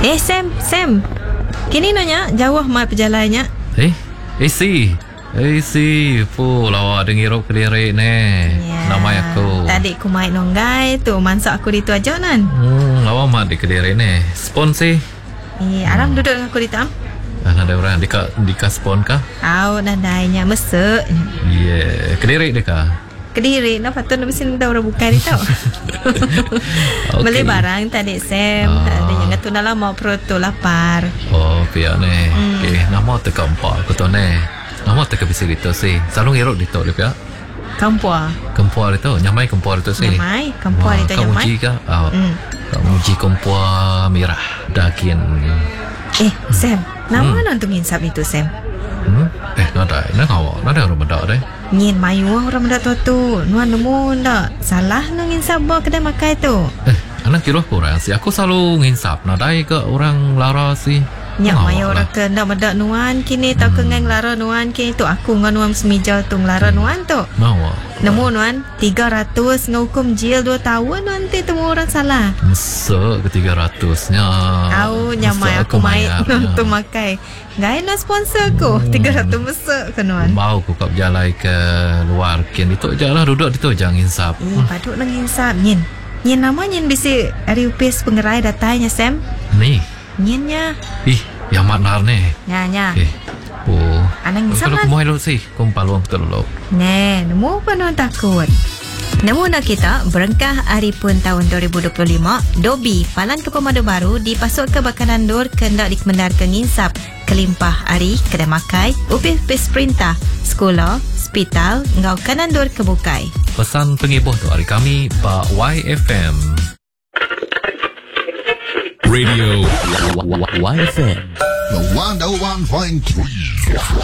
Sam. Kini nanya jauh mai perjalannya. Si pu lawa dengirup Kediri ne. Nama aku. Tadi ku mai nonggai tu mansak aku ditu aja nan. Lawa mat di Kediri ne. Spon sih. Aram duduk dengan aku ditam. Ada orang dika spon kah? Nadainya mesek. Kediri deka. Kediri, patut nak mesti dah orang bukan ni tau. Beli barang tadi Sam. Ada yang ngatu dalam mau perut lapar. Pihak ne. Nama teka empat aku tu ne. Nama teka bisa gitu sih. Selalu ngerok di tu dia. Kempua itu, nyamai kempua itu sih. Kempua itu nyamai. Kamu uji kah? Kamu uji kempua merah dakin. Sam, nama nanti nginsap itu Sam. Nada orang benda deh. Ngin mayu orang benda tu. Nuan nemu ndak salah nang nginsap bawa kedai makai tu. Anak kira kurang sih. Aku selalu nginsap. Nadai ke orang lara sih. Nyak mayu orang ke ndak benda nuan kini tak kengeng lara nuan kini tu aku ngan nuan semijal tu lara nuan tu. Nemu nuan 300 ngukum jil 2 tahun nanti temu orang salah. Mesek ke 300-nya. Nyamai aku main tu makai. Gai nak sponsor ku 300 mesek ke nuan. Mau ku kap jalai ke luar kin itu jalah duduk itu jangan insap. Paduk nang insap nyin. Nyin nama nyin bisi ari upis pengerai datanya Sam. Ni. Nyinnya. Yang maknar ni. Nya. Anang insap lah. Kalau kumain sih, kumpaluang betul lo. Nemu apa non takut. Nemu nak kita berengkah hari pun tahun 2025, Dobi palan ke Pemadu Baru dipasuk ke Bakanan Dur kendak dikemendar ke nginsap kelimpah hari kedai makai, upis perintah, sekolah, hospital, ngau Kanan Dur kebukai. Pesan pengibuh tu hari kami Pak YFM. Radio YFM. The 101.3.